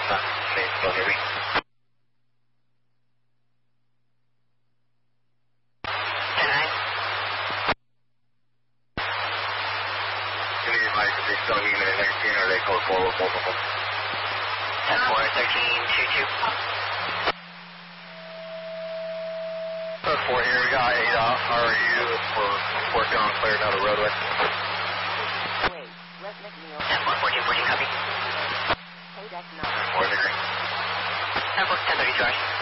Still heavy. Still even at 19, or they code 4 with multiple? 10-4, 13-2-2. Code 4 here, we got 8 off. How are you? We're working on clearing out a roadway. Wait, let McNeil. 10-4, 14-14, copy. Kodak 9. 4 degree. 10-4, 10-32,